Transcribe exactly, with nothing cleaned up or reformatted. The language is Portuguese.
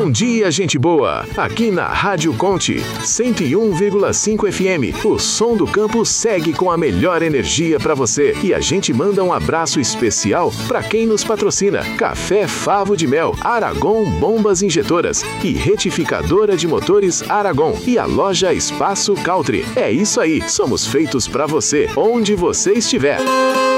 Bom dia, gente boa! Aqui na Rádio Conte, cento e um vírgula cinco F M, o som do campo segue com a melhor energia para você. E a gente manda um abraço especial para quem nos patrocina. Café Favo de Mel, Aragon Bombas Injetoras e Retificadora de Motores Aragon e a loja Espaço Country. É isso aí, somos feitos para você, onde você estiver.